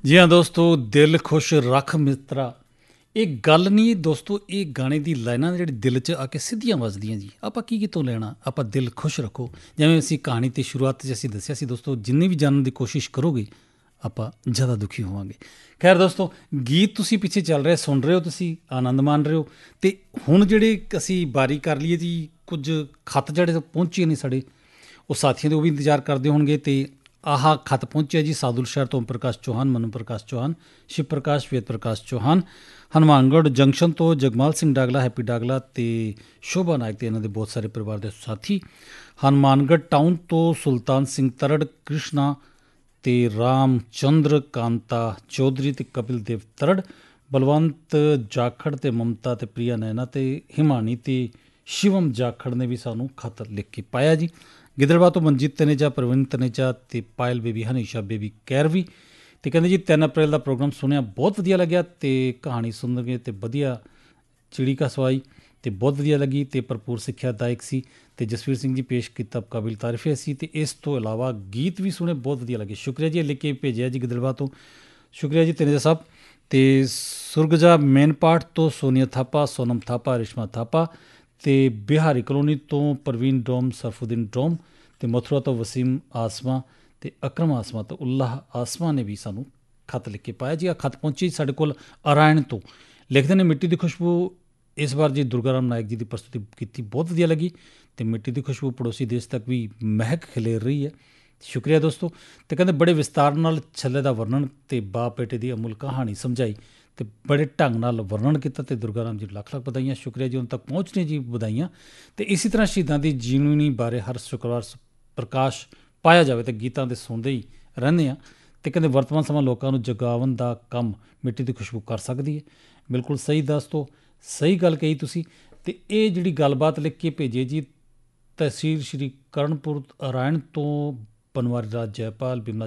ਜੀ ਹਾਂ ਦੋਸਤੋ, ਦਿਲ ਖੁਸ਼ ਰੱਖ ਮਿੱਤਰਾ। ਇਹ ਗੱਲ ਨਹੀਂ ਦੋਸਤੋ, ਇਹ ਗਾਣੇ ਦੀ ਲਾਈਨਾਂ ਜਿਹੜੀ ਦਿਲ 'ਚ ਆ ਕੇ ਸਿੱਧੀਆਂ ਵੱਜਦੀਆਂ ਜੀ। ਆਪਾਂ ਕੀ ਕਿਤੋਂ ਲੈਣਾ, ਆਪਾਂ ਦਿਲ ਖੁਸ਼ ਰੱਖੋ। ਜਿਵੇਂ ਅਸੀਂ ਕਹਾਣੀ ਤੇ ਸ਼ੁਰੂਆਤ 'ਚ ਅਸੀਂ ਦੱਸਿਆ ਸੀ ਦੋਸਤੋ, ਜਿੰਨੀ ਵੀ ਜਾਣਨ ਦੀ ਕੋਸ਼ਿਸ਼ ਕਰੋਗੇ ਆਪਾਂ ਜ਼ਿਆਦਾ ਦੁਖੀ ਹੋਵਾਂਗੇ। ਖੈਰ ਦੋਸਤੋ, ਗੀਤ ਤੁਸੀਂ ਪਿੱਛੇ ਚੱਲ ਰਿਹਾ ਸੁਣ ਰਹੇ ਹੋ, ਤੁਸੀਂ ਆਨੰਦ ਮਾਣ ਰਹੇ ਹੋ। ਅਤੇ ਹੁਣ ਜਿਹੜੇ ਅਸੀਂ ਬਾਰੀ ਕਰ ਲਈਏ ਜੀ, ਕੁਝ ਖੱਤ ਜਿਹੜੇ ਪਹੁੰਚੇ ਨੇ ਸਾਡੇ, ਉਹ ਸਾਥੀਆਂ ਦੇ ਉਹ ਵੀ ਇੰਤਜ਼ਾਰ ਕਰਦੇ ਹੋਣਗੇ। ਅਤੇ ਆਹ ਖੱਤ ਪਹੁੰਚਿਆ ਜੀ ਸਾਦੁਲ ਸ਼ਹਿਰ ਤੋਂ ਓਮ ਪ੍ਰਕਾਸ਼ ਚੌਹਾਨ, ਮਨੂ ਪ੍ਰਕਾਸ਼ ਚੌਹਾਨ, ਸ਼ਿਵ ਪ੍ਰਕਾਸ਼, ਵੇਦ ਪ੍ਰਕਾਸ਼ ਚੌਹਾਨ, ਹਨੂੰਮਾਨਗੜ੍ਹ ਜੰਕਸ਼ਨ ਤੋਂ ਜਗਮਾਲ ਸਿੰਘ ਡਾਗਲਾ, ਹੈਪੀ ਡਾਗਲਾ ਅਤੇ ਸ਼ੋਭਾ ਨਾਇਕ ਅਤੇ ਇਹਨਾਂ ਦੇ ਬਹੁਤ ਸਾਰੇ ਪਰਿਵਾਰ ਦੇ ਸਾਥੀ। ਹਨੂੰਮਾਨਗੜ੍ਹ ਟਾਊਨ ਤੋਂ ਸੁਲਤਾਨ ਸਿੰਘ ਤਰੜ, ਕ੍ਰਿਸ਼ਨਾ ਅਤੇ ਰਾਮ ਚੰਦਰ ਕਾਂਤਾ ਚੌਧਰੀ ਅਤੇ ਕਪਿਲ ਦੇਵ ਤਰੜ, ਬਲਵੰਤ ਜਾਖੜ ਅਤੇ ਮਮਤਾ ਅਤੇ ਪ੍ਰਿਆ ਨੈਨਾ ਅਤੇ ਹਿਮਾਨੀ ਅਤੇ ਸ਼ਿਵਮ ਜਾਖੜ ਨੇ ਵੀ ਸਾਨੂੰ ਖੱਤ ਲਿਖ ਕੇ ਪਾਇਆ ਜੀ। ਗਿੱਦੜਬਾਹ ਤੋਂ ਮਨਜੀਤ ਤਨੇਜਾ, ਪ੍ਰਵੀਨ ਤਨੇਜਾ ਅਤੇ ਪਾਇਲ ਬੇਬੀ, ਹਨੀਸ਼ਾ ਬੇਬੀ ਕੈਰਵੀ। ਅਤੇ ਕਹਿੰਦੇ ਜੀ 3 ਅਪ੍ਰੈਲ ਦਾ ਪ੍ਰੋਗਰਾਮ ਸੁਣਿਆ, ਬਹੁਤ ਵਧੀਆ ਲੱਗਿਆ ਅਤੇ ਕਹਾਣੀ ਸੁਣਨਗੇ ਅਤੇ ਵਧੀਆ ਚਿੜੀ ਕਾ ਸਵਾਈ ਅਤੇ ਬਹੁਤ ਵਧੀਆ ਲੱਗੀ ਅਤੇ ਭਰਪੂਰ ਸਿੱਖਿਆਦਾਇਕ ਸੀ। ਅਤੇ ਜਸਵੀਰ ਸਿੰਘ ਜੀ ਪੇਸ਼ ਕੀਤਾ ਕਾਬਿਲ ਤਾਰੀਫ ਸੀ। ਅਤੇ ਇਸ ਤੋਂ ਇਲਾਵਾ ਗੀਤ ਵੀ ਸੁਣੇ, ਬਹੁਤ ਵਧੀਆ ਲੱਗੇ। ਸ਼ੁਕਰੀਆ ਜੀ, ਲਿਖ ਕੇ ਭੇਜਿਆ ਜੀ ਗਿੱਦੜਬਾਹ ਤੋਂ, ਸ਼ੁਕਰੀਆ ਜੀ ਤਨੇਜਾ ਸਾਹਿਬ। ਅਤੇ ਸੁਰਗਜਾ ਮੇਨ ਪਾਠ ਤੋਂ ਸੋਨੀਆ ਥਾਪਾ, ਸੋਨਮ ਥਾਪਾ, ਰਿਸ਼ਮਾ ਥਾਪਾ ਅਤੇ ਬਿਹਾਰੀ ਕਲੋਨੀ ਤੋਂ ਪ੍ਰਵੀਨ ਡੋਮ, ਸਰਫੂਦੀਨ ਡੋਮ ਅਤੇ ਮਥੁਰਾ ਤੋਂ ਵਸੀਮ ਆਸਮਾ ਅਤੇ ਅਕਰਮ ਆਸਮਾ ਅਤੇ ਉੱਲਾਹ ਆਸਮਾ ਨੇ ਵੀ ਸਾਨੂੰ ਖੱਤ ਲਿਖ ਕੇ ਪਾਇਆ ਜੀ। ਆਹ ਖੱਤ ਪਹੁੰਚੀ ਸਾਡੇ ਕੋਲ ਅਰਾਇਣ ਤੋਂ, ਲਿਖਦੇ ਨੇ ਮਿੱਟੀ ਦੀ ਖੁਸ਼ਬੂ ਇਸ ਵਾਰ ਜੀ ਦੁਰਗਾ ਰਾਮ ਨਾਇਕ ਜੀ ਦੀ ਪ੍ਰਸਤੁਤੀ ਕੀਤੀ, ਬਹੁਤ ਵਧੀਆ ਲੱਗੀ। ਅਤੇ ਮਿੱਟੀ ਦੀ ਖੁਸ਼ਬੂ ਪੜੋਸੀ ਦੇਸ਼ ਤੱਕ ਵੀ ਮਹਿਕ ਖਿਲੇਰ ਰਹੀ ਹੈ। ਸ਼ੁਕਰੀਆ ਦੋਸਤੋ। ਅਤੇ ਕਹਿੰਦੇ ਬੜੇ ਵਿਸਤਾਰ ਨਾਲ ਛੱਲੇ ਦਾ ਵਰਣਨ ਅਤੇ ਬਾਪ ਬੇਟੇ ਦੀ ਅਮੁੱਲ ਕਹਾਣੀ ਸਮਝਾਈ ਅਤੇ ਬੜੇ ਢੰਗ ਨਾਲ ਵਰਣਨ ਕੀਤਾ। ਅਤੇ ਦੁਰਗਾ ਰਾਮ ਜੀ ਲੱਖ ਲੱਖ ਵਧਾਈਆਂ। ਸ਼ੁਕਰੀਆ ਜੀ, ਹੁਣ ਤੱਕ ਪਹੁੰਚ ਨੇ ਜੀ ਵਧਾਈਆਂ। ਅਤੇ ਇਸੇ ਤਰ੍ਹਾਂ ਸ਼ਹੀਦਾਂ ਦੀ ਜੀਵਨੀ ਬਾਰੇ ਹਰ ਸ਼ੁੱਕਰਵਾਰ ਪ੍ਰਕਾਸ਼ ਪਾਇਆ ਜਾਵੇ ਅਤੇ ਗੀਤਾਂ ਦੇ ਸੁਣਦੇ ਹੀ ਰਹਿੰਦੇ ਹਾਂ। ਅਤੇ ਕਹਿੰਦੇ ਵਰਤਮਾਨ ਸਮਾਂ ਲੋਕਾਂ ਨੂੰ ਜਗਾਉਣ ਦਾ ਕੰਮ ਮਿੱਟੀ ਦੀ ਖੁਸ਼ਬੂ ਕਰ ਸਕਦੀ ਹੈ। ਬਿਲਕੁਲ ਸਹੀ ਦੋਸਤੋ, ਸਹੀ ਗੱਲ ਕਹੀ ਤੁਸੀਂ। ਅਤੇ ਇਹ ਜਿਹੜੀ ਗੱਲਬਾਤ ਲਿਖ ਕੇ ਭੇਜੇ ਜੀ, ਤਹਿਸੀਲ ਸ਼੍ਰੀ ਕਰਨਪੁਰ ਅਰਾਇਣ ਤੋਂ ਬਨਵਾਰੀ ਰਾਜ ਜੈਪਾਲ, ਬਿਮਲਾ